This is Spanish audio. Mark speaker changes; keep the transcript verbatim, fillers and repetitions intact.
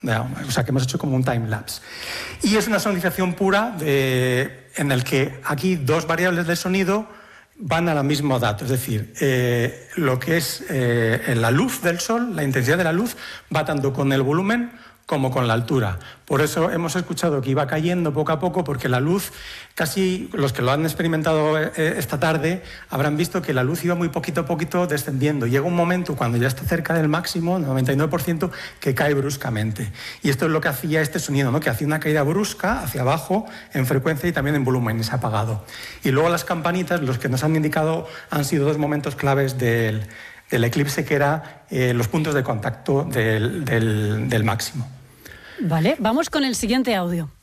Speaker 1: O sea, que hemos hecho como un time-lapse. Y es una sonorización pura de, en el que aquí dos variables del sonido van a la misma dato. Es decir, eh, lo que es eh, la luz del sol, la intensidad de la luz, va tanto con el volumen como con la altura. Por eso hemos escuchado que iba cayendo poco a poco, porque la luz, casi los que lo han experimentado esta tarde, habrán visto que la luz iba muy poquito a poquito descendiendo. Llega un momento, cuando ya está cerca del máximo, noventa y nueve por ciento, que cae bruscamente. Y esto es lo que hacía este sonido, ¿no? Que hacía una caída brusca hacia abajo en frecuencia y también en volumen, y se ha apagado. Y luego las campanitas, los que nos han indicado, han sido dos momentos claves del, del eclipse, que eran eh, los puntos de contacto del, del, del máximo.
Speaker 2: Vale, vamos con el siguiente audio.